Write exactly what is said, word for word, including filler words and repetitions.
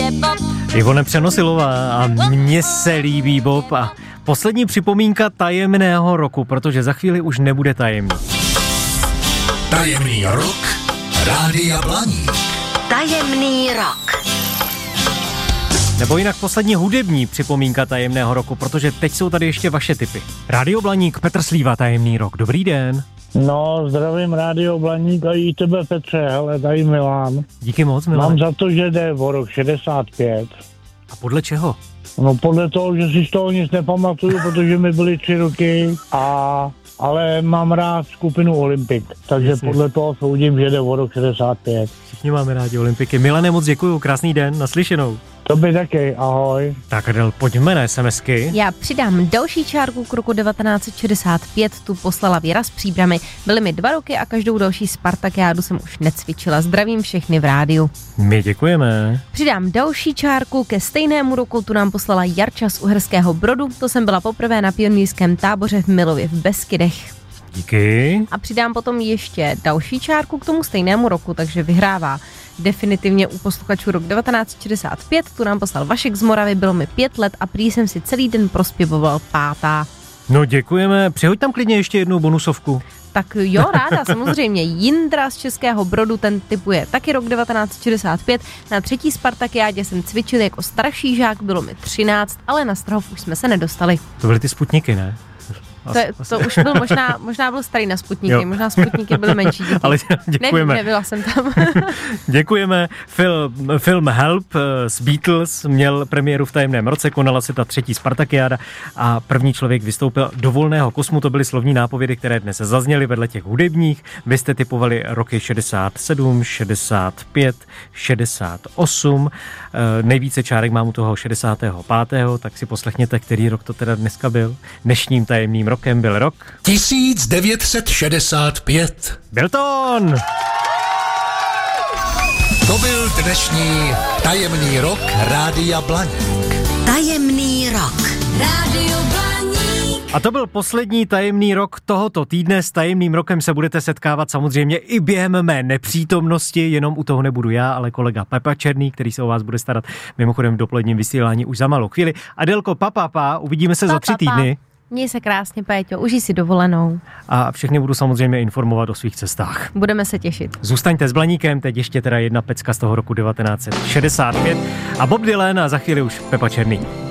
je Bob. Ivone Přenosilová a mně se líbí Bob a poslední připomínka tajemného roku, protože za chvíli už nebude tajemný. Tajemný rok Rádia Blaník. Tajemný rok. Nebo jinak poslední hudební připomínka tajemného roku, protože teď jsou tady ještě vaše tipy. Rádio Blaník, Petr Slíva, tajemný rok. Dobrý den. No, zdravím Rádio Blaník a i tebe, Petře, hele, tady Milan. Díky moc, Milan. Mám za to, že jde o rok šedesát pět. A podle čeho? No, podle toho, že si z toho nic nepamatuju, protože mi byly tři roky, a, ale mám rád skupinu Olympik, takže Jasně. podle toho soudím, že jde o rok šedesát pět. Všichni máme rádi Olympiky. Milane, moc děkuju, krásný den, naslyšenou. Tobě taky, ahoj. Tak Adel, pojďme na SMSky. Já přidám další čárku k roku devatenáct šedesát pět, tu poslala Věra z Příbramy. Byly mi dva roky a každou další Spartakiádu jsem už necvičila. Zdravím všechny v rádiu. My děkujeme. Přidám další čárku ke stejnému roku, tu nám poslala Jarča z Uherského Brodu. To jsem byla poprvé na pionýrském táboře v Milově v Beskydech. Díky. A přidám potom ještě další čárku k tomu stejnému roku, takže vyhrává definitivně u posluchačů rok devatenáct šedesát pět. Tu nám poslal Vašek z Moravy, bylo mi pět let a prý jsem si celý den prospěvoval pátá. No děkujeme, přihoď tam klidně ještě jednu bonusovku. Tak jo, ráda, samozřejmě. Jindra z Českého Brodu, ten typuje taky rok devatenáct šedesát pět. Na třetí Spartakiádě jsem cvičil jako starší žák, bylo mi třináct, ale na Strahov už jsme se nedostali. To byly ty Sputniky, ne? To, je, to už byl možná, možná byl starý na Sputniky, jo. Možná Sputniky byly menší díky. Ale děkujeme. Nevím, nebyla jsem tam. Děkujeme. Film, film Help z Beatles měl premiéru v tajemném roce, konala se ta třetí Spartakiáda a první člověk vystoupil do volného kosmu. To byly slovní nápovědy, které dnes zazněly vedle těch hudebních. Vy jste typovali roky šedesát sedm, šedesát pět, šedesát osm. Nejvíce čárek mám u toho šedesátého pátého, tak si poslechněte, který rok to teda dneska byl. Dnešním tajemným rokem byl rok tisíc devět set šedesát pět. Byl to on! To byl dnešní tajemný rok Rádia Blaník. Tajemný rok. Rádio Blaník. A to byl poslední tajemný rok tohoto týdne. S tajemným rokem se budete setkávat samozřejmě i během mé nepřítomnosti, jenom u toho nebudu já, ale kolega Pepa Černý, který se o vás bude starat mimochodem v dopoledním vysílání už za malou chvíli. Adelko, pa, pa, pa, uvidíme se Pa, za tři pa, pa. týdny. Měj se krásně, Péťo, užij si dovolenou. A všechny budu samozřejmě informovat o svých cestách. Budeme se těšit. Zůstaňte s Blaníkem, teď ještě teda jedna pecka z toho roku devatenáct šedesát pět a Bob Dylan a za chvíli už Pepa Černý.